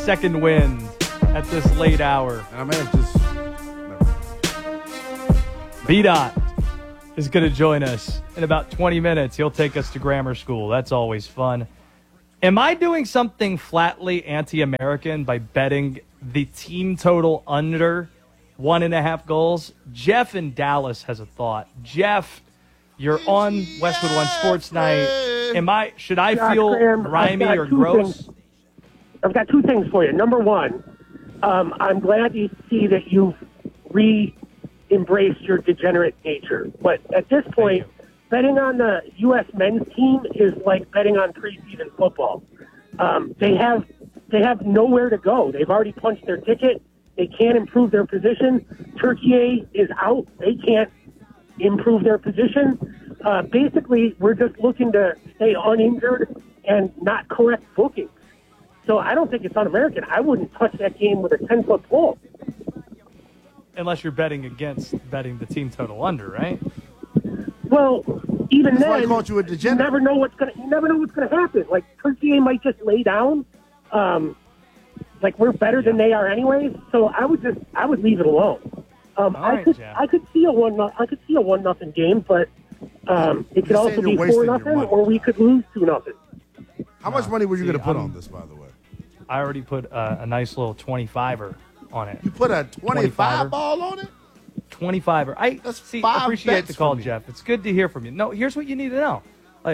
second wind at this late hour. And I may have just... B-Dot is going to join us in about 20 minutes. He'll take us to grammar school. That's always fun. Am I doing something flatly anti-American by betting the team total under 1.5 goals? Jeff in Dallas has a thought. Jeff, you're on Westwood One Sports Night. Should I feel grimy or gross? I've got two things for you. Number one, I'm glad to see that you've embraced your degenerate nature. But at this point, betting on the U.S. men's team is like betting on preseason football. They have nowhere to go. They've already punched their ticket. They can't improve their position. Turkey is out. They can't improve their position. Basically, we're just looking to stay uninjured and not correct bookings. So I don't think it's un-American. I wouldn't touch that game with a 10-foot pole. Unless you're betting against betting the team total under, right? Well, even That's why then, I called you a degenerate. you never know what's gonna happen. Like Turkey might just lay down. Like we're better than they are anyways. So I would leave it alone. I could see a 1-0 game, but it could also be 4-0, or we could lose 2-0. How much money were you going to put on this, by the way? I already put a nice little 25er on it. You put a 25 ball on it? 25er. I appreciate the call, Jeff. It's good to hear from you. No, here's what you need to know.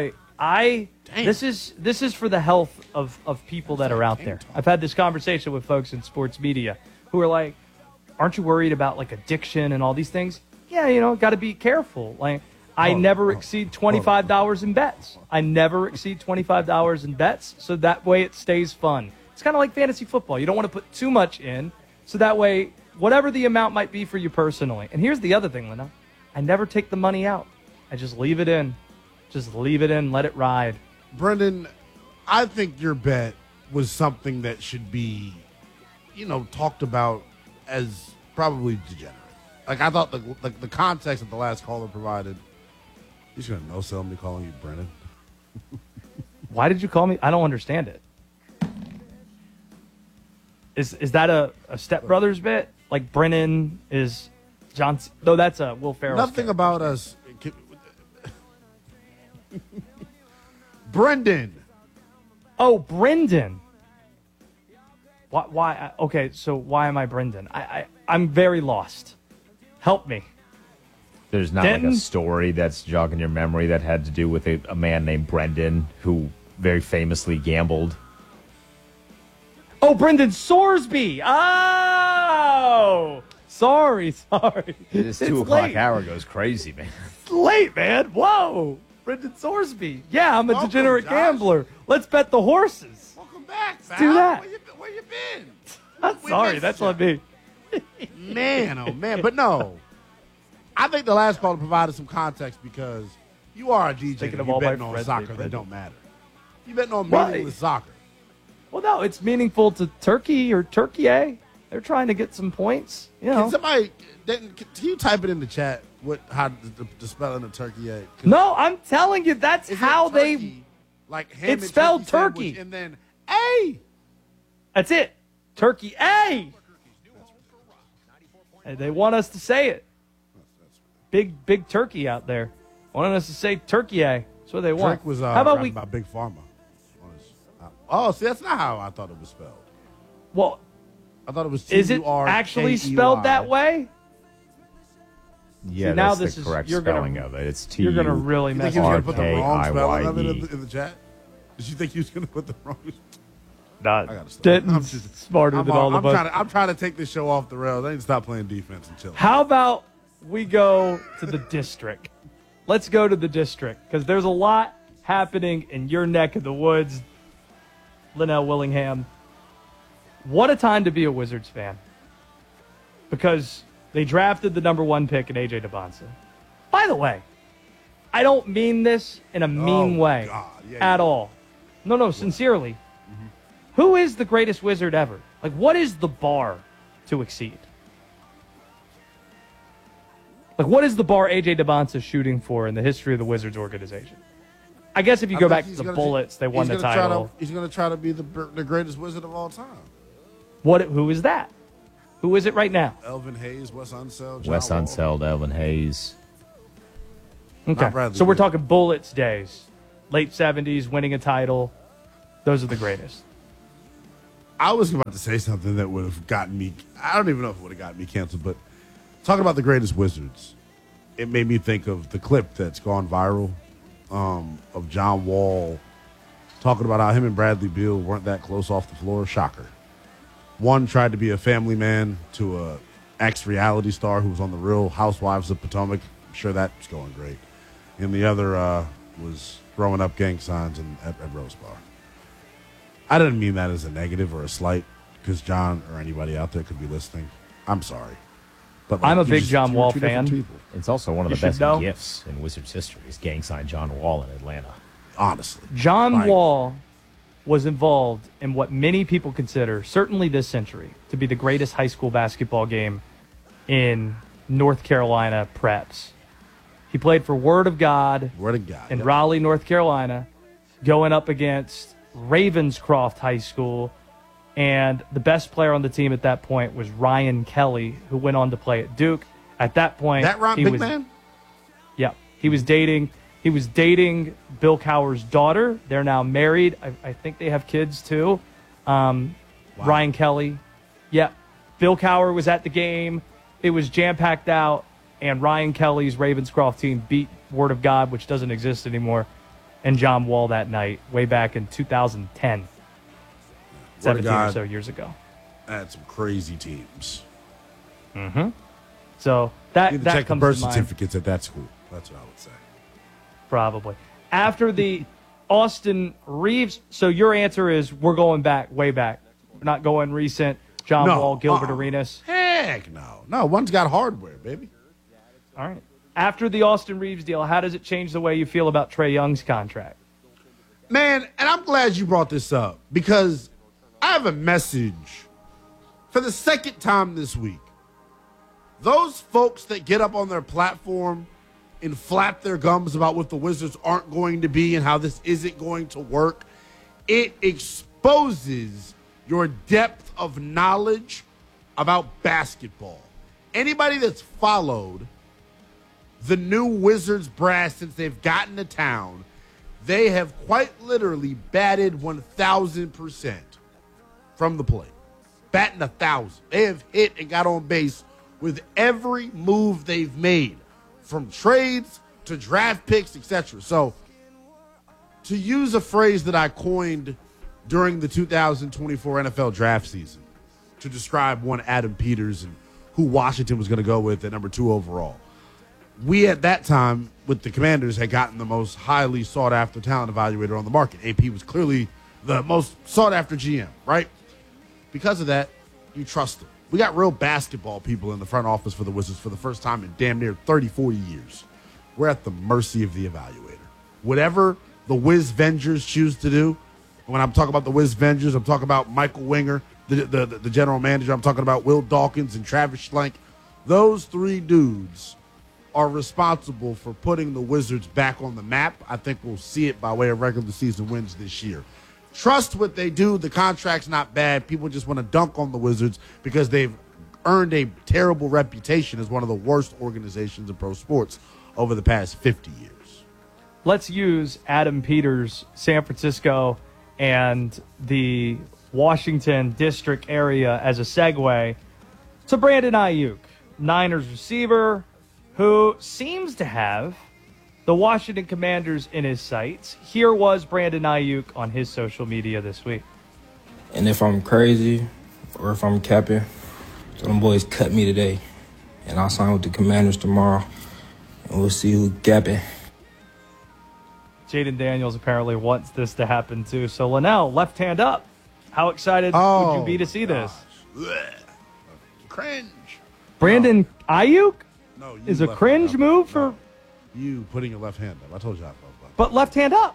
This is for the health of people that are out there. I've had this conversation with folks in sports media who are like, aren't you worried about like addiction and all these things? Yeah, got to be careful. Like I never exceed $25 in bets. I never exceed $25 in bets, so that way it stays fun. It's kind of like fantasy football. You don't want to put too much in, so that way whatever the amount might be for you personally. And here's the other thing, Lena. I never take the money out. I just leave it in. Just leave it in, let it ride. Brendan, I think your bet was something that should be, talked about as probably degenerate. Like, I thought the context that the last caller provided, he's going to no-sell me calling you Brendan. Why did you call me? I don't understand it. Is that a Step Brothers bit? Like Brennan is John? No, that's a Will Ferrell. Nothing about us. Brendan. Oh, Brendan. Why? Okay, so why am I Brendan? I'm very lost. Help me. There's not like a story that's jogging your memory that had to do with a man named Brendan who very famously gambled. Oh, Brendan Sorsby. Oh, sorry. This 2 o'clock hour goes crazy, man. It's late, man. Whoa. Brendan Sorsby. Yeah, I'm a degenerate gambler. Let's bet the horses. Welcome back, Sal. Let's do that. Where you been? I'm sorry. That's on me. Man, oh, man. But no. I think the last caller provided some context because you are a DJ and you're betting on soccer that don't matter. You're betting on meaningless soccer. Well, no, it's meaningful to Turkey or Turkey. They're trying to get some points. Can you type it in the chat how the spelling of Turkey? No, I'm telling you, that's how turkey, it's spelled Turkey. And then A. That's it. Turkey A. They want us to say it. Big turkey out there. Wanting us to say Turkey A. That's what they want. Drake was how about by Big Pharma. Oh, see, that's not how I thought it was spelled. Well, I thought it was Is it actually spelled that way? Yeah, now that's the correct spelling of it. It's T. You're going to really mess up. up. You think he was going to put the wrong spelling of it in the chat? Did you think he was going to put the wrong? Denton's smarter than all of us. I'm trying to take this show off the rails. I need to stop playing defense and chill. How about we go to the district? Let's go to the district because there's a lot happening in your neck of the woods, Linnell Willingham. What a time to be a Wizards fan because they drafted the number 1 pick in AJ Debonsa. By the way, I don't mean this in a mean way at all. No, sincerely. Mm-hmm. Who is the greatest Wizard ever? Like, what is the bar to exceed? Like, what is the bar AJ Debonsa shooting for in the history of the Wizards organization? I guess if you go back to the Bullets, they won the title. He's going to try to be the greatest Wizard of all time. Who is that? Who is it right now? Elvin Hayes, Wes Unseld, John Wes Wall. Unseld, Elvin Hayes. Okay. So we're talking Bullets days, late 70s, winning a title. Those are the greatest. I was about to say something that would have gotten me. I don't even know if it would have gotten me canceled, but talking about the greatest Wizards, it made me think of the clip that's gone viral of John Wall talking about how him and Bradley Beal weren't that close off the floor. Shocker. One tried to be a family man to a ex-reality star who was on the Real Housewives of Potomac. I'm sure that's going great. And the other was throwing up gang signs at Rose Bar. I didn't mean that as a negative or a slight, because John or anybody out there could be listening. I'm sorry. But I'm a big John Wall fan. It's also one of the best gifts in Wizards history is gang sign John Wall in Atlanta. Honestly. John Wall was involved in what many people consider, certainly this century, to be the greatest high school basketball game in North Carolina preps. He played for Word of God in Raleigh, North Carolina, going up against Ravenscroft High School. And the best player on the team at that point was Ryan Kelly, who went on to play at Duke. At that point, man? Yeah. He was dating Bill Cowher's daughter. They're now married. I think they have kids too. Ryan Kelly. Yeah. Bill Cowher was at the game. It was jam-packed out. And Ryan Kelly's Ravenscroft team beat Word of God, which doesn't exist anymore, and John Wall that night, way back in 2010. 17 or so years ago. Had some crazy teams. Mm-hmm. So that check comes the birth to mind. certificates at that school. That's what I would say. Probably. After the Austin Reeves, so your answer is we're going back, way back. We're not going recent. John Wall, Gilbert Arenas. Heck no. No, one's got hardware, baby. All right. After the Austin Reeves deal, how does it change the way you feel about Trae Young's contract? Man, and I'm glad you brought this up because I have a message for the second time this week. Those folks that get up on their platform and flap their gums about what the Wizards aren't going to be and how this isn't going to work, it exposes your depth of knowledge about basketball. Anybody that's followed the new Wizards brass since they've gotten to town, they have quite literally batted 1,000% from the plate. Batting 1,000. They have hit and got on base with every move they've made, from trades to draft picks, etc. So, to use a phrase that I coined during the 2024 NFL draft season to describe one Adam Peters and who Washington was going to go with at number 2 overall, we at that time with the Commanders had gotten the most highly sought after talent evaluator on the market. AP was clearly the most sought after GM, right? Because of that, you trust them. We got real basketball people in the front office for the Wizards for the first time in damn near 30, 40 years. We're at the mercy of the evaluator. Whatever the Wiz Vengers choose to do, when I'm talking about the Wiz Vengers, I'm talking about Michael Winger, the general manager. I'm talking about Will Dawkins and Travis Schlenk. Those three dudes are responsible for putting the Wizards back on the map. I think we'll see it by way of regular season wins this year. Trust what they do. The contract's not bad. People just want to dunk on the Wizards because they've earned a terrible reputation as one of the worst organizations in pro sports over the past 50 years. Let's use Adam Peters, San Francisco, and the Washington district area as a segue to Brandon Ayuk, Niners receiver, who seems to have the Washington Commanders in his sights. Here was Brandon Ayuk on his social media this week. And if I'm crazy or if I'm capping, so them boys cut me today. And I'll sign with the Commanders tomorrow. And we'll see who's gapping. Jaden Daniels apparently wants this to happen too. So Linnell, left hand up. How excited would you be to see this? Cringe. Brandon Ayuk No, is a cringe move for you putting your left hand up. I told you. but left hand up.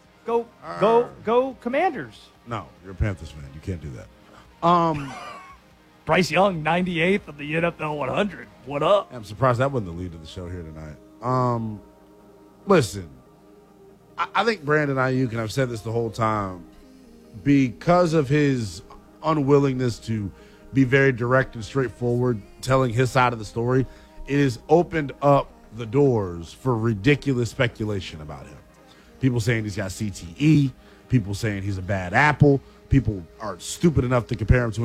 Go Commanders. No, you're a Panthers fan. You can't do that. Bryce Young, 98th of the NFL 100. What up? I'm surprised that wasn't the lead of the show here tonight. Listen, I think Brandon Ayuk, and I've said this the whole time, because of his unwillingness to be very direct and straightforward, telling his side of the story, it has opened up the doors for ridiculous speculation about him. People saying he's got CTE, people saying he's a bad apple, people are stupid enough to compare him to